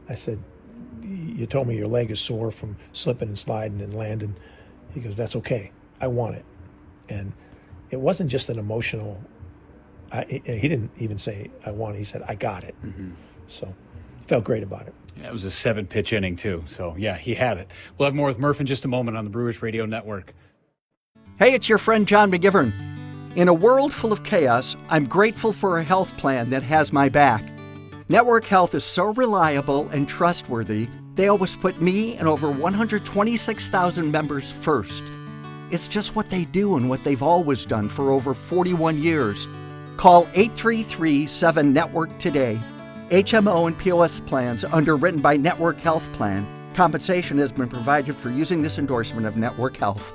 I said, you told me your leg is sore from slipping and sliding and landing. He goes, that's okay. I want it. And it wasn't just an emotional, he didn't even say, I want it. He said, I got it. Mm-hmm. So felt great about it. Yeah, it was a 7-pitch inning, too. So, yeah, he had it. We'll have more with Murph in just a moment on the Brewers Radio Network. Hey, it's your friend John McGivern. In a world full of chaos, I'm grateful for a health plan that has my back. Network Health is so reliable and trustworthy, they always put me and over 126,000 members first. It's just what they do and what they've always done for over 41 years. Call 833-7-NETWORK today. HMO and POS plans underwritten by Network Health Plan. Compensation has been provided for using this endorsement of Network Health.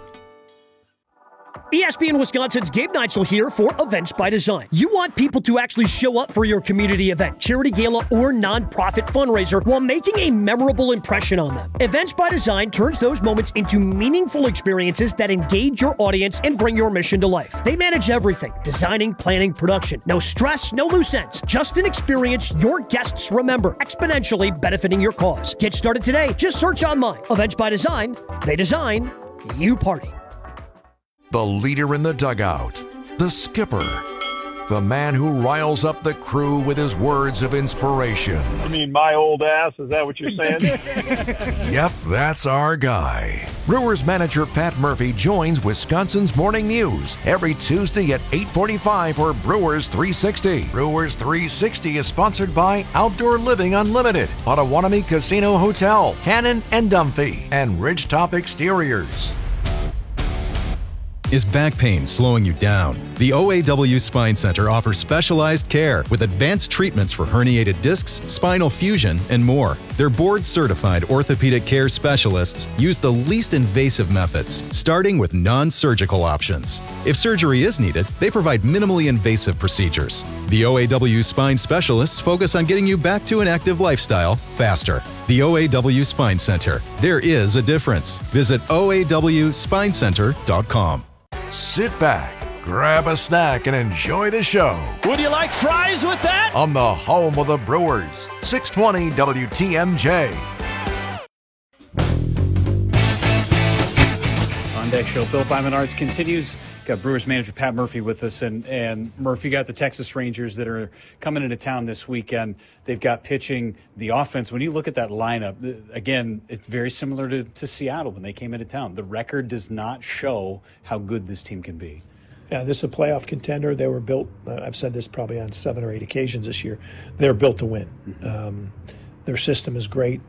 ESPN Wisconsin's Gabe Neitzel here for Events by Design. You want people to actually show up for your community event, charity gala, or nonprofit fundraiser while making a memorable impression on them. Events by Design turns those moments into meaningful experiences that engage your audience and bring your mission to life. They manage everything: designing, planning, production. No stress, no loose ends. Just an experience your guests remember, exponentially benefiting your cause. Get started today. Just search online. Events by Design. They design, you party. The leader in the dugout, the skipper, the man who riles up the crew with his words of inspiration. You mean my old ass? Is that what you're saying? Yep, that's our guy. Brewers manager Pat Murphy joins Wisconsin's Morning News every Tuesday at 8:45 for Brewers 360. Brewers 360 is sponsored by Outdoor Living Unlimited, Potawatomi Casino Hotel, Cannon and Dumphy, and Ridgetop Exteriors. Is back pain slowing you down? The OAW Spine Center offers specialized care with advanced treatments for herniated discs, spinal fusion, and more. Their board-certified orthopedic care specialists use the least invasive methods, starting with non-surgical options. If surgery is needed, they provide minimally invasive procedures. The OAW Spine specialists focus on getting you back to an active lifestyle faster. The OAW Spine Center. There is a difference. Visit oawspinecenter.com. Sit back, grab a snack, and enjoy the show. Would you like fries with that? On the home of the Brewers, 620 WTMJ. On Deck Show, Built by Menards continues. Got Brewers manager Pat Murphy with us, and Murphy, you got the Texas Rangers that are coming into town this weekend. They've got pitching, the offense. When you look at that lineup, again, it's very similar to Seattle when they came into town. The record does not show how good this team can be. Yeah, this is a playoff contender. They were built, I've said this probably on 7 or 8 occasions this year, they're built to win. Mm-hmm. Their system is great.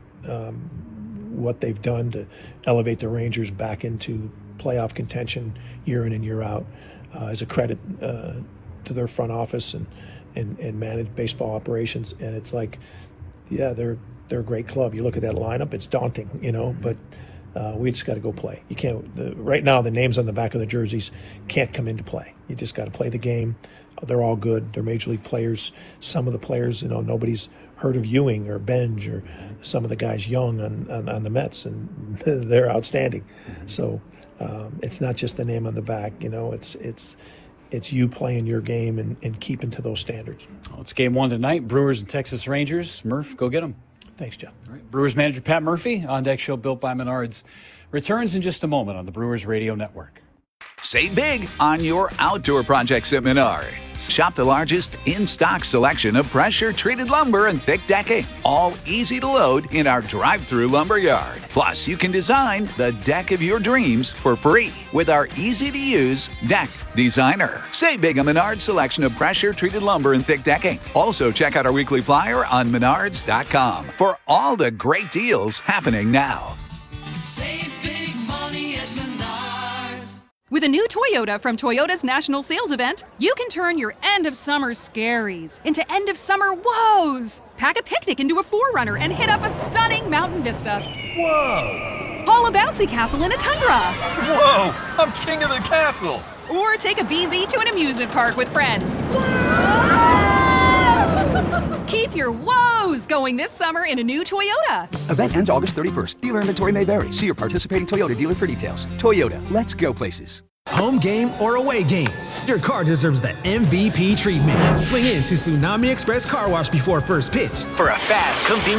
What they've done to elevate the Rangers back into playoff contention year in and year out is a credit to their front office and managed baseball operations. And it's like, yeah, they're a great club. You look at that lineup, it's daunting, but we just got to go play. You can't, right now the names on the back of the jerseys can't come into play. You just got to play the game. They're all good. They're major league players. Some of the players, nobody's heard of Ewing or Benj or some of the guys young on the Mets, and they're outstanding. Mm-hmm. So it's not just the name on the back, it's you playing your game and keeping to those standards. Well, it's game 1 tonight, Brewers and Texas Rangers. Murph, go get them. Thanks, Jeff. All right. Brewers manager Pat Murphy, On Deck Show Built by Menards, returns in just a moment on the Brewers Radio Network. Save big on your outdoor projects at Menards. Shop the largest in-stock selection of pressure-treated lumber and thick decking, all easy to load in our drive-through lumber yard. Plus, you can design the deck of your dreams for free with our easy-to-use Deck Designer. Save big on Menards' selection of pressure-treated lumber and thick decking. Also, check out our weekly flyer on menards.com for all the great deals happening now. Save big money at Menards. With a new Toyota from Toyota's National Sales Event, you can turn your end-of-summer scaries into end-of-summer woes. Pack a picnic into a 4Runner and hit up a stunning mountain vista. Whoa! Haul a bouncy castle in a Tundra. Whoa! I'm king of the castle! Or take a BZ to an amusement park with friends. Keep your woes going this summer in a new Toyota. Event ends August 31st. Dealer inventory may vary. See your participating Toyota dealer for details. Toyota, let's go places. Home game or away game, your car deserves the MVP treatment. Swing in to Tsunami Express Car Wash before first pitch for a fast, convenient